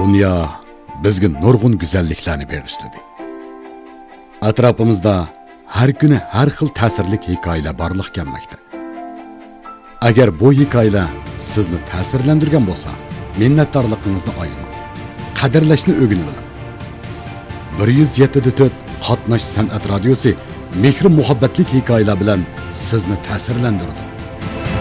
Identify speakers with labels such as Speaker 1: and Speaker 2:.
Speaker 1: Dünya bizga nurg'un go'zalliklarni bag'ishladi. Atrofimizda har kuni har xil ta'sirli hikoyalar borliq kelmoqda. Agar bu hikoyalar sizni ta'sirlantirgan bo'lsa, minnatdorligingizni ayamang. Qadrlashni o'rganib oling. 107.4 Qatnash san'at radiosi mehr muhabbatlik hikoyalar bilan sizni ta'sirlantirdi.